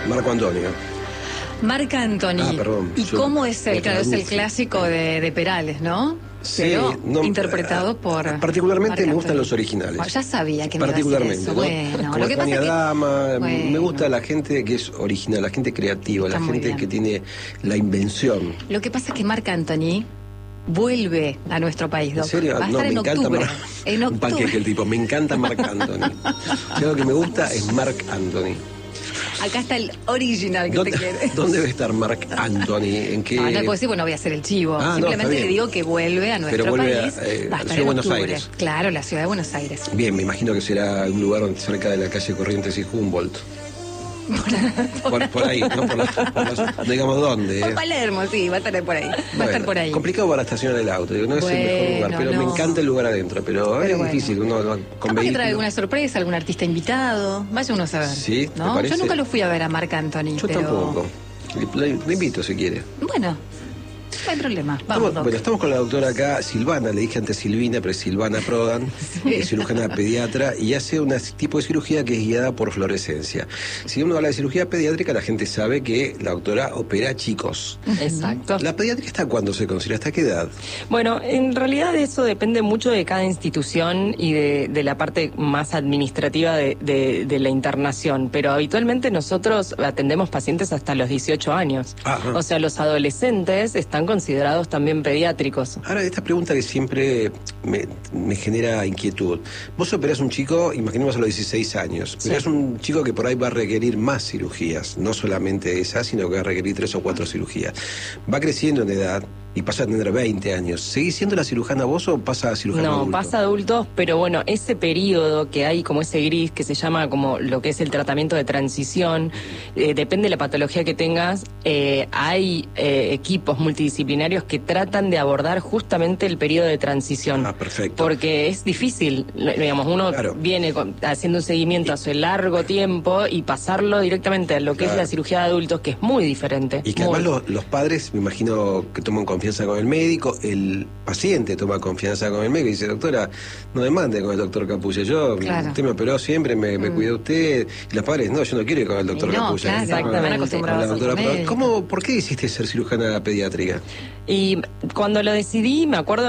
Marco Antonio. Marc Anthony. Perdón. ¿Y cómo es el? Claro, es el clásico de Perales, ¿no? Sí, pero interpretado por... Particularmente me gustan Anthony. los originales. Bueno, ya sabía que me iba a decir Particularmente, eso. ¿no? Bueno, Como lo que pasa Tania es que... Dama, me Bueno. gusta la gente que es original, la gente creativa, Está la muy gente bien. que tiene la invención. Lo que pasa es que Marc Anthony vuelve a nuestro país, Doc. ¿En serio? Va a No, estar me en encanta octubre. En un octubre. panqueque el tipo. Me encanta Marc Anthony. Si algo que me gusta es Marc Anthony. Acá está el original que ¿Dónde, te quiere. ¿Dónde debe estar Marc Anthony? ¿En qué? No puedo decir, bueno, voy a hacer el chivo. Ah, no, Simplemente está le bien. digo que vuelve a nuestro Pero vuelve país. a Va a la estar ciudad en de Buenos octubre. Aires. Claro, la ciudad de Buenos Aires. Bien, me imagino que será un lugar cerca de la calle Corrientes y Humboldt. Por ahí, no no digamos dónde. Por Palermo, sí, va a estar por ahí. Va a Bueno, estar por ahí. complicado para estacionar el auto, digo, no es el mejor lugar, pero no. me encanta el lugar adentro, pero es bueno. difícil, uno con Capaz que vehículo. trae alguna sorpresa, algún artista invitado. Vaya uno a saber. Sí, ¿te ¿no? parece? Yo nunca lo fui a ver a Marc Anthony. Yo pero... tampoco. Le invito si quiere. Bueno, no hay problema. Vamos, Doc. Bueno, estamos con la doctora acá, Silvana, le dije antes Silvina, pero es Silvana Prodan, es cirujana pediatra y hace un tipo de cirugía que es guiada por fluorescencia. Si uno habla de cirugía pediátrica, la gente sabe que la doctora opera chicos. Exacto. ¿La pediátrica está cuándo se considera? ¿Hasta qué edad? Bueno, en realidad eso depende mucho de cada institución y de la parte más administrativa de la internación, pero habitualmente nosotros atendemos pacientes hasta los 18 años. Ajá. O sea, los adolescentes están considerados también pediátricos. Ahora, esta pregunta que siempre me genera inquietud. Vos operás un chico, imaginemos a los 16 años, pero es un chico que por ahí va a requerir más cirugías, no solamente esa, sino que va a requerir 3 o 4 cirugías. Va creciendo en edad y pasa a tener 20 años. ¿Seguís siendo la cirujana vos o pasa a cirujano No, adulto? pasa a adultos, pero bueno, ese periodo que hay como ese gris que se llama como lo que es el tratamiento de transición, depende de la patología que tengas, hay equipos multidisciplinarios que tratan de abordar justamente el periodo de transición. Ah, perfecto. Porque es difícil, digamos, uno Claro. viene haciendo un seguimiento hace largo tiempo y pasarlo directamente a lo que es Claro. la cirugía de adultos, que es muy diferente. Y que muy. además los padres, me imagino que toman confianza con el médico, el paciente toma confianza con el médico y dice, doctora, no me mande con el doctor Capulla, Claro. usted me operó siempre, me cuidó usted, y los padres, no, yo no quiero ir con el doctor Y no, Capulla. claro, Exactamente. están Con la acostumbrados a doctora otro Prodan. médico. ¿Por qué decidiste ser cirujana pediátrica? Y cuando lo decidí, me acuerdo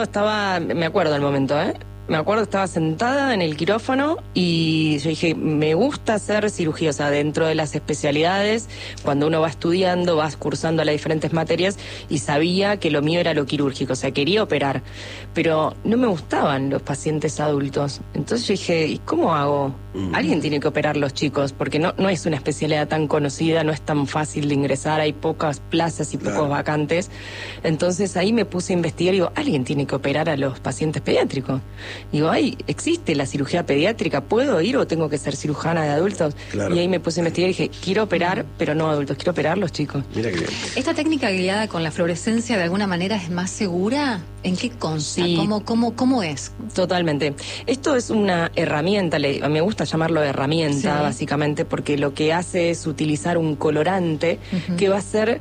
el momento, Me acuerdo, estaba sentada en el quirófano y yo dije, me gusta hacer cirugía, o sea, dentro de las especialidades, cuando uno va estudiando, vas cursando las diferentes materias y sabía que lo mío era lo quirúrgico, o sea, quería operar, pero no me gustaban los pacientes adultos. Entonces yo dije, ¿y cómo hago? Alguien tiene que operar los chicos, porque no es una especialidad tan conocida, no es tan fácil de ingresar, hay pocas plazas y pocos Claro. vacantes. Entonces ahí me puse a investigar y digo, alguien tiene que operar a los pacientes pediátricos. Digo, ¿existe la cirugía pediátrica? ¿Puedo ir o tengo que ser cirujana de adultos? Claro. Y ahí me puse a investigar y dije, quiero operar, pero no adultos, quiero operar los chicos. Mira que bien. ¿Esta técnica guiada con la fluorescencia de alguna manera es más segura? ¿En qué consta? Sí. ¿Cómo es? Totalmente. Esto es una herramienta, me gusta llamarlo herramienta, Sí. básicamente, porque lo que hace es utilizar un colorante que va a ser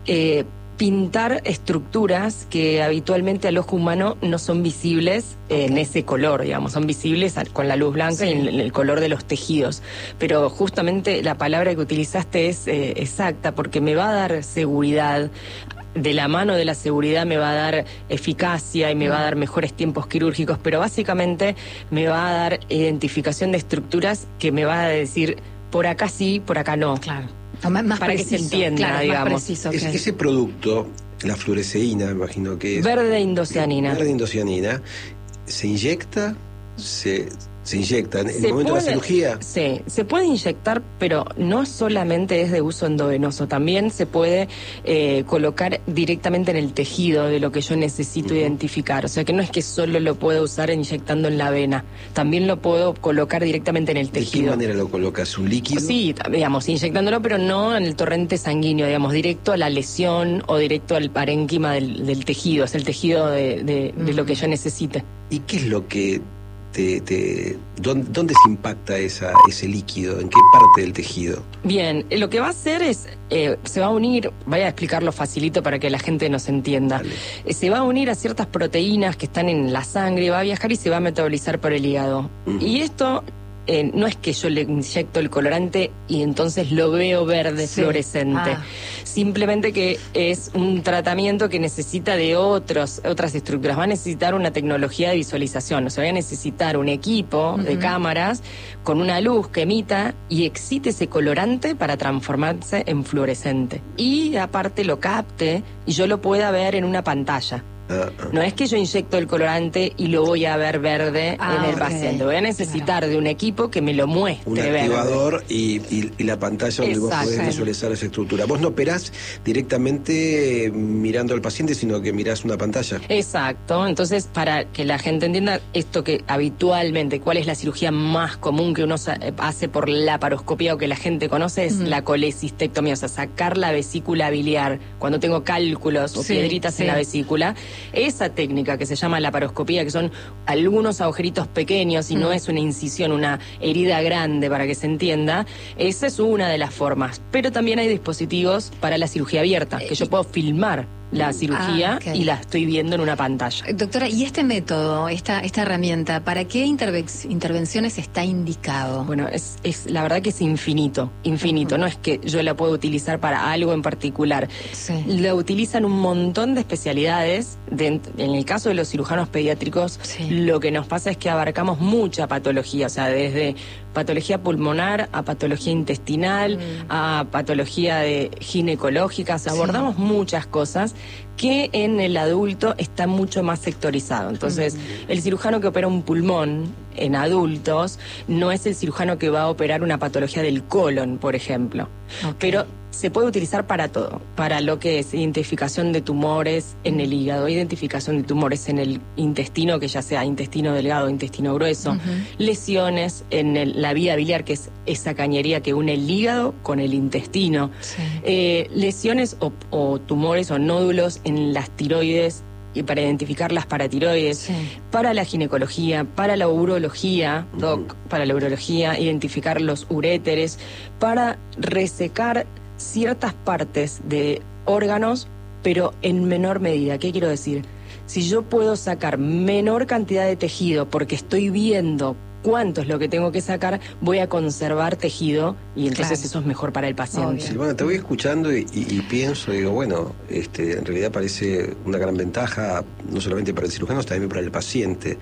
pintar estructuras que habitualmente al ojo humano no son visibles en ese color, digamos, son visibles con la luz blanca y en el color de los tejidos. Pero justamente la palabra que utilizaste es exacta, porque me va a dar seguridad. De la mano de la seguridad me va a dar eficacia y me va a dar mejores tiempos quirúrgicos, pero básicamente me va a dar identificación de estructuras que me va a decir por acá sí, por acá no. Claro. Más Para que se preciso, entienda, claro, digamos. Más preciso, ok. Ese producto, la fluoresceína, me imagino que es... Verde indocianina. Verde indocianina, ¿se inyecta? ¿Se inyecta en el Se momento de la puede- cirugía? Sí, se puede inyectar, pero no solamente es de uso endovenoso, también se puede colocar directamente en el tejido de lo que yo necesito identificar. O sea que no es que solo lo puedo usar inyectando en la vena, también lo puedo colocar directamente en el ¿De qué tejido. manera lo colocas? ¿Un líquido? Sí, digamos, inyectándolo, pero no en el torrente sanguíneo, digamos, directo a la lesión o directo al parénquima del tejido, es el tejido de lo que yo necesite. ¿Y qué es lo que ¿dónde se impacta ese líquido? ¿En qué parte del tejido? Bien, lo que va a hacer es, se va a unir, voy a explicarlo facilito para que la gente nos entienda. Dale. Se va a unir a ciertas proteínas que están en la sangre, va a viajar y se va a metabolizar por el hígado. Y esto no es que yo le inyecto el colorante y entonces lo veo verde fluorescente. Simplemente que es un tratamiento que necesita de otras estructuras. Va a necesitar una tecnología de visualización. O sea, va a necesitar un equipo de cámaras con una luz que emita y excite ese colorante para transformarse en fluorescente. Y aparte lo capte y yo lo pueda ver en una pantalla. No es que yo inyecto el colorante y lo voy a ver verde en el paciente. Voy a necesitar de un equipo que me lo muestre un activador y la pantalla donde vos podés visualizar esa estructura. Vos no operás directamente mirando al paciente, sino que mirás una pantalla. Exacto. Entonces, para que la gente entienda esto que habitualmente, cuál es la cirugía más común que uno hace por laparoscopía o que la gente conoce, es la colecistectomía, o sea, sacar la vesícula biliar. Cuando tengo cálculos o piedritas en la vesícula, esa técnica que se llama laparoscopía, que son algunos agujeritos pequeños y no es una incisión, una herida grande para que se entienda, esa es una de las formas. Pero también hay dispositivos para la cirugía abierta, que yo puedo filmar la cirugía y la estoy viendo en una pantalla. Doctora, ¿y este método, esta herramienta, para qué intervenciones está indicado? Bueno, es la verdad que es infinito. No es que yo la pueda utilizar para algo en particular. La utilizan un montón de especialidades. En el caso de los cirujanos pediátricos, lo que nos pasa es que abarcamos mucha patología, o sea, desde patología pulmonar a patología intestinal, a patología ginecológica, o sea, abordamos muchas cosas que en el adulto está mucho más sectorizado. Entonces, el cirujano que opera un pulmón en adultos no es el cirujano que va a operar una patología del colon, por ejemplo. Pero se puede utilizar para todo, para lo que es identificación de tumores en el hígado, identificación de tumores en el intestino, que ya sea intestino delgado o intestino grueso, lesiones en la vía biliar, que es esa cañería que une el hígado con el intestino, lesiones o tumores o nódulos en las tiroides, y para identificar las paratiroides, para la ginecología, para la urología, para la urología, identificar los uréteres, para resecar ciertas partes de órganos, pero en menor medida. ¿Qué quiero decir? Si yo puedo sacar menor cantidad de tejido porque estoy viendo cuánto es lo que tengo que sacar, voy a conservar tejido y entonces eso es mejor para el paciente. Silvana, te voy escuchando y pienso, digo, bueno, en realidad parece una gran ventaja, no solamente para el cirujano, sino también para el paciente.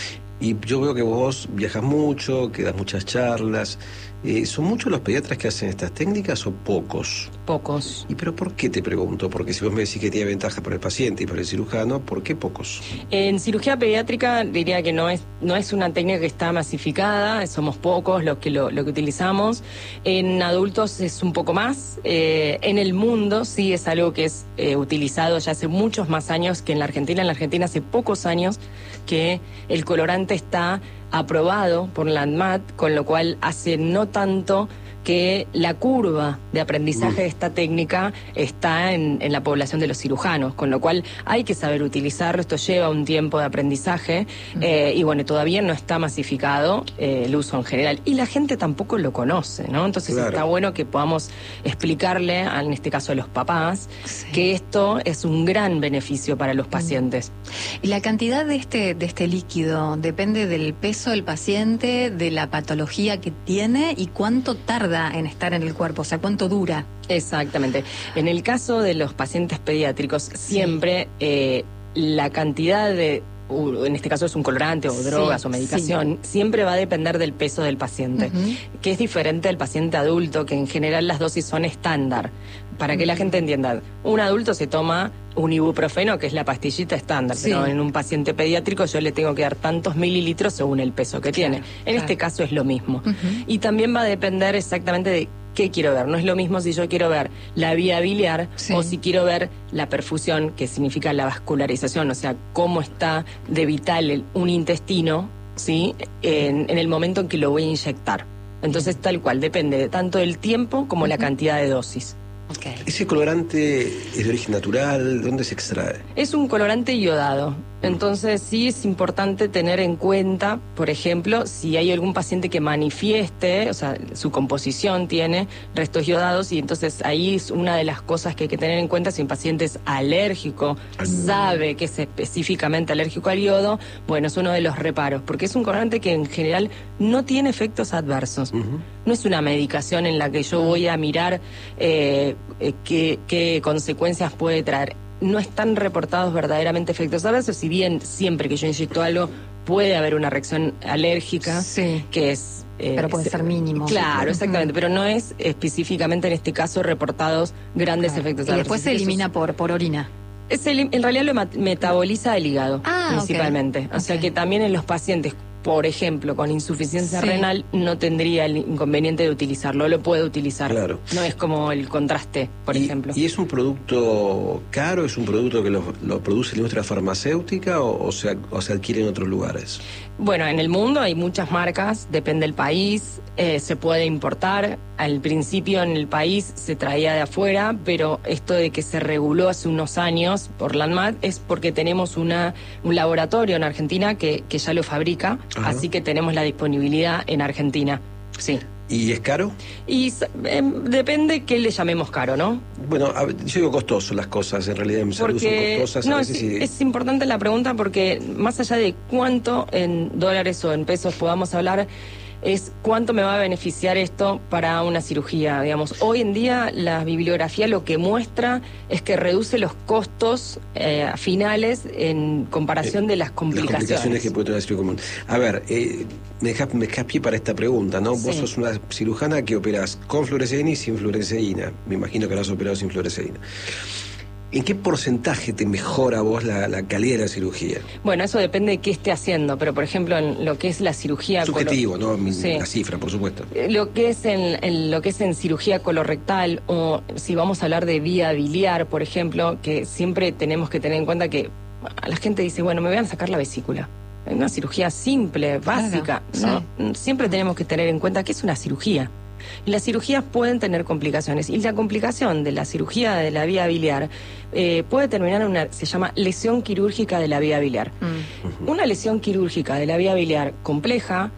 Y yo veo que vos viajas mucho, que das muchas charlas. ¿Son muchos los pediatras que hacen estas técnicas o pocos? Pocos. ¿Y pero por qué, te pregunto? Porque si vos me decís que tiene ventaja para el paciente y para el cirujano, ¿por qué pocos? En cirugía pediátrica diría que no es una técnica que está masificada, somos pocos los que lo que utilizamos. En adultos es un poco más. En el mundo sí es algo que es utilizado ya hace muchos más años que en la Argentina. En la Argentina hace pocos años que el colorante está aprobado por la ANMAT, con lo cual hace no tanto que la curva de aprendizaje de esta técnica está en la población de los cirujanos, con lo cual hay que saber utilizarlo. Esto lleva un tiempo de aprendizaje y bueno, todavía no está masificado el uso en general. Y la gente tampoco lo conoce, ¿no? Entonces está bueno que podamos explicarle, en este caso a los papás, que esto es un gran beneficio para los pacientes. ¿Y la cantidad de este líquido depende del peso del paciente, de la patología que tiene y cuánto tarda en estar en el cuerpo? O sea, ¿cuánto dura? Exactamente. En el caso de los pacientes pediátricos, siempre la cantidad de, en este caso es un colorante o drogas o medicación, siempre va a depender del peso del paciente, que es diferente al paciente adulto, que en general las dosis son estándar. Para que la gente entienda, un adulto se toma un ibuprofeno, que es la pastillita estándar, pero en un paciente pediátrico yo le tengo que dar tantos mililitros según el peso que tiene. En este caso es lo mismo. Y también va a depender exactamente de qué quiero ver. No es lo mismo si yo quiero ver la vía biliar o si quiero ver la perfusión, que significa la vascularización, o sea, cómo está de vital un intestino, ¿sí? En el momento en que lo voy a inyectar. Entonces, tal cual, depende de tanto del tiempo como la cantidad de dosis. ¿Ese colorante es de origen natural? ¿De dónde se extrae? Es un colorante iodado. Entonces sí es importante tener en cuenta, por ejemplo, si hay algún paciente que manifieste, o sea, su composición tiene restos yodados, y entonces ahí es una de las cosas que hay que tener en cuenta. Si un paciente es alérgico, sabe que es específicamente alérgico al yodo, bueno, es uno de los reparos, porque es un colorante que en general no tiene efectos adversos. No es una medicación en la que yo voy a mirar qué consecuencias puede traer. No están reportados verdaderamente efectos adversos, si bien siempre que yo inyecto algo puede haber una reacción alérgica, que es... pero puede ser mínimo. Claro, exactamente, pero no es específicamente en este caso reportados grandes efectos adversos. Y después se elimina por orina. En realidad lo metaboliza el hígado, principalmente. O sea que también en los pacientes, por ejemplo, con insuficiencia renal, no tendría el inconveniente de utilizarlo, lo puede utilizar. Claro. No es como el contraste, por ejemplo. ¿Y es un producto caro? ¿Es un producto que lo produce la industria farmacéutica o se adquiere en otros lugares? Bueno, en el mundo hay muchas marcas, depende del país, se puede importar. Al principio en el país se traía de afuera, pero esto de que se reguló hace unos años por la ANMAT es porque tenemos un laboratorio en Argentina que ya lo fabrica, así que tenemos la disponibilidad en Argentina. Sí. ¿Y es caro? Y depende qué le llamemos caro, ¿no? Bueno, yo digo costoso las cosas, en realidad en salud son costosas. No, es importante la pregunta porque más allá de cuánto en dólares o en pesos podamos hablar, es cuánto me va a beneficiar esto para una cirugía, digamos. Hoy en día la bibliografía lo que muestra es que reduce los costos finales en comparación de las complicaciones. Las complicaciones que puede tener la cirugía común. A ver, me dejas pie para esta pregunta, ¿no? Vos sos una cirujana que operás con fluoresceína y sin fluoresceína. Me imagino que la has operado sin fluoresceína. ¿En qué porcentaje te mejora a vos la calidad de la cirugía? Bueno, eso depende de qué esté haciendo, pero por ejemplo en lo que es la cirugía... Subjetivo, ¿no? La cifra, por supuesto. Lo que es en cirugía colorectal, o si vamos a hablar de vía biliar, por ejemplo, que siempre tenemos que tener en cuenta que la gente dice, bueno, me voy a sacar la vesícula. Es una cirugía simple, básica. Claro, ¿no? Siempre tenemos que tener en cuenta que es una cirugía. Y las cirugías pueden tener complicaciones. Y la complicación de la cirugía de la vía biliar puede terminar en se llama lesión quirúrgica de la vía biliar. Una lesión quirúrgica de la vía biliar compleja,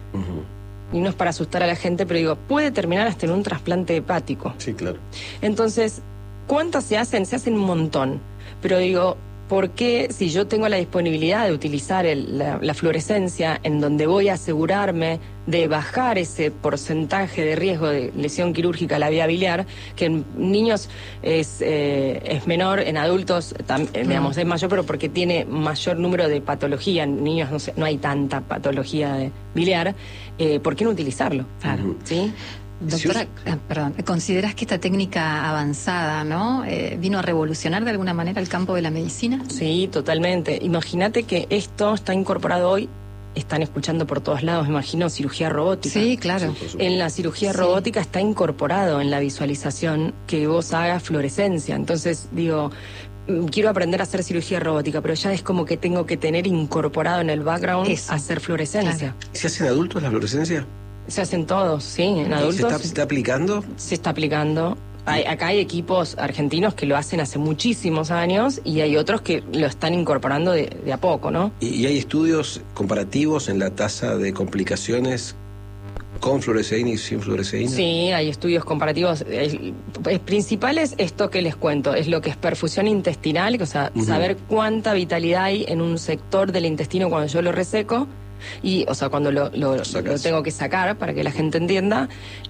y no es para asustar a la gente, pero digo, puede terminar hasta en un trasplante hepático. Sí, claro. Entonces, ¿cuántas se hacen? Se hacen un montón. Pero digo, ¿por qué si yo tengo la disponibilidad de utilizar la fluorescencia, en donde voy a asegurarme de bajar ese porcentaje de riesgo de lesión quirúrgica a la vía biliar, que en niños es menor, en adultos digamos es mayor, pero porque tiene mayor número de patología, en niños no hay tanta patología biliar, ¿por qué no utilizarlo? Claro. ¿Sí? Doctora, perdón, ¿considerás que esta técnica avanzada, ¿no? ¿Vino a revolucionar de alguna manera el campo de la medicina? Sí, totalmente. Imagínate que esto está incorporado hoy, están escuchando por todos lados, me imagino, cirugía robótica. Sí, claro. En la cirugía robótica está incorporado en la visualización que vos hagas fluorescencia. Entonces, digo, quiero aprender a hacer cirugía robótica, pero ya es como que tengo que tener incorporado en el background hacer fluorescencia. Claro. ¿Se hace en adultos la fluorescencia? Se hacen todos, sí, en adultos. ¿Se está aplicando? Se está aplicando. Acá hay equipos argentinos que lo hacen hace muchísimos años y hay otros que lo están incorporando de a poco, ¿no? ¿Y hay estudios comparativos en la tasa de complicaciones con fluoresceína y sin fluoresceína? Sí, hay estudios comparativos. El principal es esto que les cuento, es lo que es perfusión intestinal, o sea, saber cuánta vitalidad hay en un sector del intestino cuando yo lo reseco. Y, o sea, cuando lo tengo que sacar, para que la gente entienda,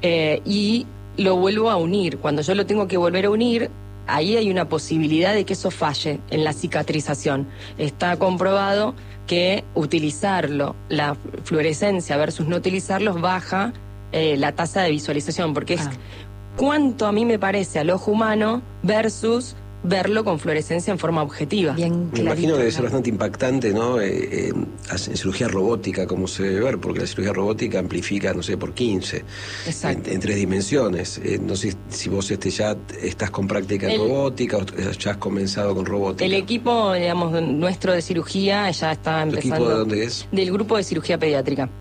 y lo vuelvo a unir. Cuando yo lo tengo que volver a unir, ahí hay una posibilidad de que eso falle en la cicatrización. Está comprobado que utilizarlo, la fluorescencia versus no utilizarlos, baja la tasa de visualización, porque es cuánto a mí me parece al ojo humano versus verlo con fluorescencia en forma objetiva. Bien, me imagino que debe ser bastante impactante, ¿no? En cirugía robótica, como se debe ver, porque la cirugía robótica amplifica, no sé, por 15 en 3 dimensiones. No sé si vos ya estás con práctica robótica o ya has comenzado con robótica. El equipo, digamos, nuestro de cirugía ya está empezando. ¿El equipo de dónde es? Del grupo de cirugía pediátrica.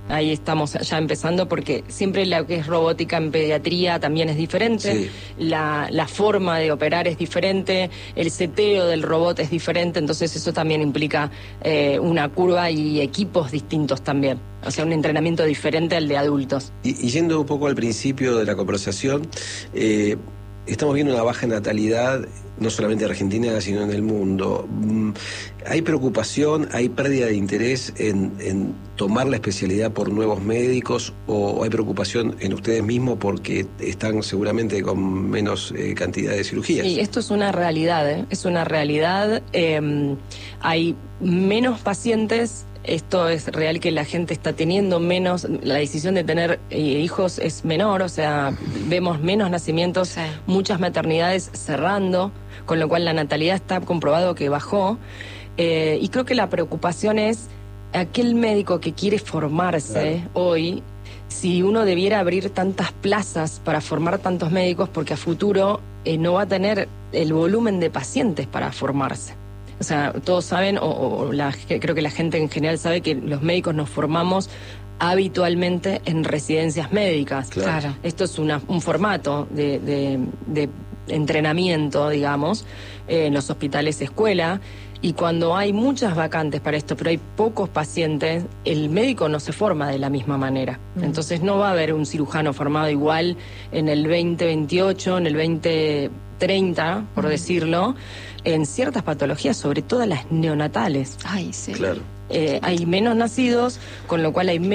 ahí estamos ya empezando, porque siempre lo que es robótica en pediatría también es diferente, Sí. la forma de operar es diferente, el seteo del robot es diferente, entonces eso también implica una curva y equipos distintos también, o sea, un entrenamiento diferente al de adultos. Y yendo un poco al principio de la conversación, estamos viendo una baja natalidad, no solamente en Argentina, sino en el mundo. ¿Hay preocupación, hay pérdida de interés en tomar la especialidad por nuevos médicos, o hay preocupación en ustedes mismos porque están seguramente con menos cantidad de cirugías? Sí, esto es una realidad, ¿eh? Es una realidad. Hay menos pacientes. Esto es real, que la gente está teniendo menos, la decisión de tener hijos es menor, o sea, vemos menos nacimientos, Sí. muchas maternidades cerrando, con lo cual la natalidad está comprobado que bajó. Y creo que la preocupación es aquel médico que quiere formarse hoy, si uno debiera abrir tantas plazas para formar tantos médicos, porque a futuro no va a tener el volumen de pacientes para formarse. O sea, todos saben, creo que la gente en general sabe que los médicos nos formamos habitualmente en residencias médicas. Claro. Esto es un formato de entrenamiento, digamos, en los hospitales escuela. Y cuando hay muchas vacantes para esto, pero hay pocos pacientes, el médico no se forma de la misma manera. Entonces no va a haber un cirujano formado igual en el 2028, en el 2030, por decirlo, en ciertas patologías, sobre todo las neonatales. Ay, sí. Claro. Hay menos nacidos, con lo cual hay